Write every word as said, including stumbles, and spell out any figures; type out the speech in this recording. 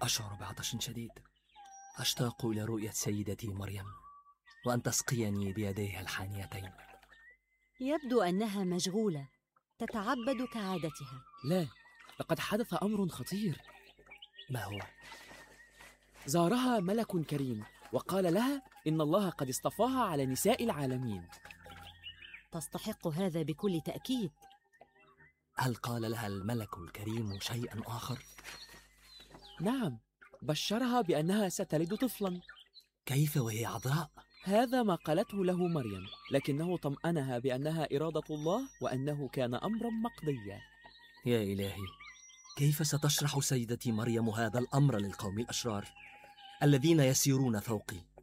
أشعر بعطش شديد، أشتاق إلى رؤية سيدتي مريم وأن تسقيني بيديها الحانيتين. يبدو أنها مشغولة، تتعبد كعادتها. لا، لقد حدث أمر خطير. ما هو؟ زارها ملك كريم وقال لها إن الله قد اصطفاها على نساء العالمين. تستحق هذا بكل تأكيد. هل قال لها الملك الكريم شيئا آخر؟ نعم، بشرها بأنها ستلد طفلا. كيف وهي عذراء؟ هذا ما قالته له مريم، لكنه طمأنها بأنها إرادة الله وأنه كان أمرا مقضيا. يا إلهي، كيف ستشرح سيدتي مريم هذا الأمر للقوم الأشرار الذين يسيرون فوقي؟